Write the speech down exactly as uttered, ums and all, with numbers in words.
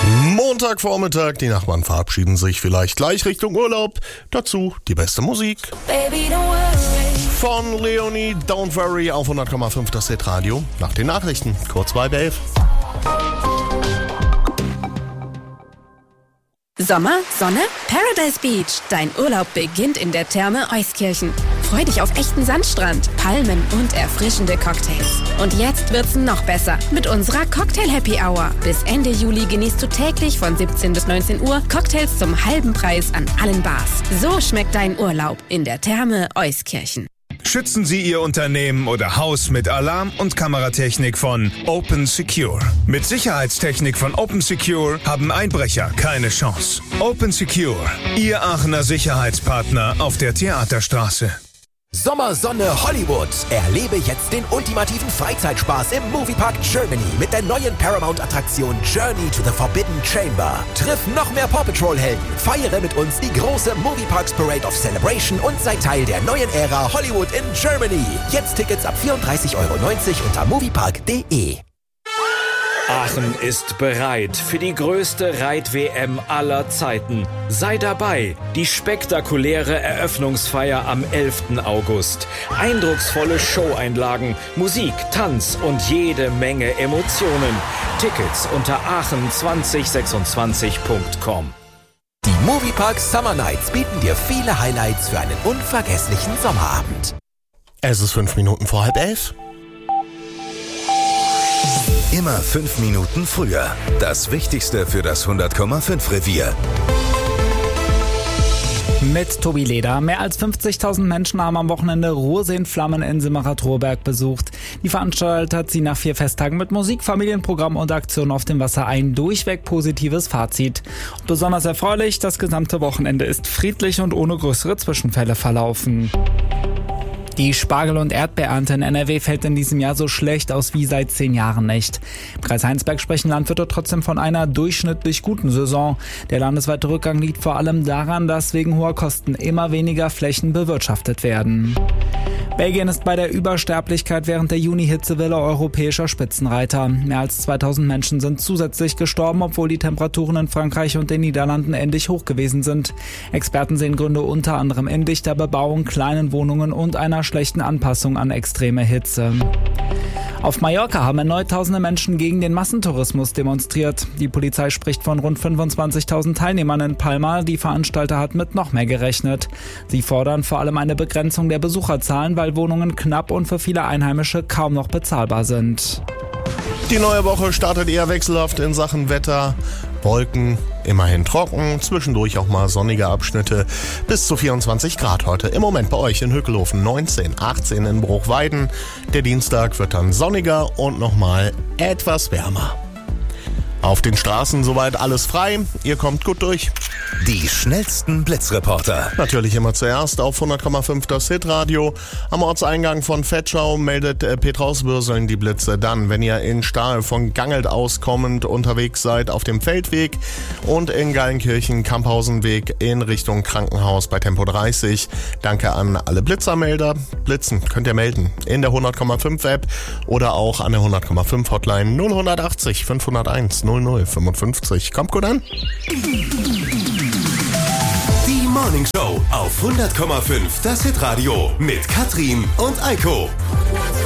Montagvormittag, die Nachbarn verabschieden sich vielleicht gleich Richtung Urlaub. Dazu die beste Musik. Baby, don't worry. Von Leonie, Don't Worry auf hundert Komma fünf das Hitradio. Nach den Nachrichten, kurz bei elf. Sommer, Sonne, Paradise Beach. Dein Urlaub beginnt in der Therme Euskirchen. Freu dich auf echten Sandstrand, Palmen und erfrischende Cocktails. Und jetzt wird's noch besser mit unserer Cocktail Happy Hour. Bis Ende Juli genießt du täglich von siebzehn bis neunzehn Uhr Cocktails zum halben Preis an allen Bars. So schmeckt dein Urlaub in der Therme Euskirchen. Schützen Sie Ihr Unternehmen oder Haus mit Alarm- und Kameratechnik von Open Secure. Mit Sicherheitstechnik von Open Secure haben Einbrecher keine Chance. Open Secure, Ihr Aachener Sicherheitspartner auf der Theaterstraße. Sommer, Sonne, Hollywood. Erlebe jetzt den ultimativen Freizeitspaß im Moviepark Germany mit der neuen Paramount-Attraktion Journey to the Forbidden Chamber. Triff noch mehr Paw Patrol-Helden, feiere mit uns die große Movieparks Parade of Celebration und sei Teil der neuen Ära Hollywood in Germany. Jetzt Tickets ab vierunddreißig Euro neunzig unter moviepark punkt de. Aachen ist bereit für die größte Reit-W M aller Zeiten. Sei dabei, die spektakuläre Eröffnungsfeier am elften August. Eindrucksvolle Showeinlagen, Musik, Tanz und jede Menge Emotionen. Tickets unter aachen zwanzig sechsundzwanzig punkt com. Die Moviepark Summer Nights bieten dir viele Highlights für einen unvergesslichen Sommerabend. Es ist fünf Minuten vor halb elf. Immer fünf Minuten früher. Das Wichtigste für das hundert Komma fünf Revier. Mit Tobi Leder. Mehr als fünfzigtausend Menschen haben am Wochenende Ruhrsee in Flammen in Simmerath-Rohrberg besucht. Die Veranstalter ziehen nach vier Festtagen mit Musik, Familienprogramm und Aktionen auf dem Wasser ein durchweg positives Fazit. Und besonders erfreulich, das gesamte Wochenende ist friedlich und ohne größere Zwischenfälle verlaufen. Die Spargel- und Erdbeerernte in N R W fällt in diesem Jahr so schlecht aus wie seit zehn Jahren nicht. Im Kreis Heinsberg sprechen Landwirte trotzdem von einer durchschnittlich guten Saison. Der landesweite Rückgang liegt vor allem daran, dass wegen hoher Kosten immer weniger Flächen bewirtschaftet werden. Belgien ist bei der Übersterblichkeit während der Juni-Hitzewelle europäischer Spitzenreiter. Mehr als zweitausend Menschen sind zusätzlich gestorben, obwohl die Temperaturen in Frankreich und den Niederlanden ähnlich hoch gewesen sind. Experten sehen Gründe unter anderem in dichter Bebauung, kleinen Wohnungen und einer schlechten Anpassung an extreme Hitze. Auf Mallorca haben erneut tausende Menschen gegen den Massentourismus demonstriert. Die Polizei spricht von rund fünfundzwanzigtausend Teilnehmern in Palma. Die Veranstalter hat mit noch mehr gerechnet. Sie fordern vor allem eine Begrenzung der Besucherzahlen, weil Wohnungen knapp und für viele Einheimische kaum noch bezahlbar sind. Die neue Woche startet eher wechselhaft in Sachen Wetter. Wolken, immerhin trocken, zwischendurch auch mal sonnige Abschnitte. Bis zu vierundzwanzig Grad heute. Im Moment bei euch in Hückelhofen neunzehn, achtzehn in Bruchweiden. Der Dienstag wird dann sonniger und nochmal etwas wärmer. Auf den Straßen soweit alles frei. Ihr kommt gut durch. Die schnellsten Blitzreporter. Natürlich immer zuerst auf hundert Komma fünf das Hitradio. Am Ortseingang von Vetschau meldet äh, Petrausbürseln die Blitze. Dann, wenn ihr in Stahl von Gangelt auskommend unterwegs seid auf dem Feldweg und in Gallenkirchen Kamphausenweg in Richtung Krankenhaus bei Tempo dreißig. Danke an alle Blitzermelder. Blitzen könnt ihr melden in der hundert Komma fünf App oder auch an der hundert Komma fünf Hotline null eins acht null fünf null eins null null fünfundfünfzig. Kommt gut an. Die Morning Show auf hundert Komma fünf das Hitradio mit Katrin und Eiko.